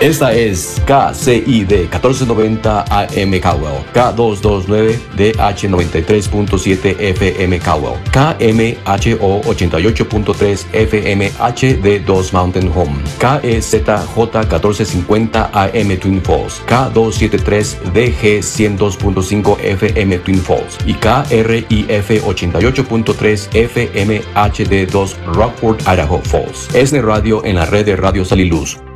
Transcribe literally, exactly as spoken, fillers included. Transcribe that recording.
Esta es K C I D catorce noventa A M Caldwell, K doscientos veintinueve D H noventa y tres punto siete F M Caldwell, K M H O ochenta y ocho punto tres F M H D dos Mountain Home, K E Z J catorce cincuenta A M Twin Falls, K doscientos setenta y tres D G ciento dos punto cinco F M Twin Falls y K R I F ochenta y ocho punto tres F M H D dos Rockford, Idaho Falls. Es de radio en la red de Radio Sal y Luz.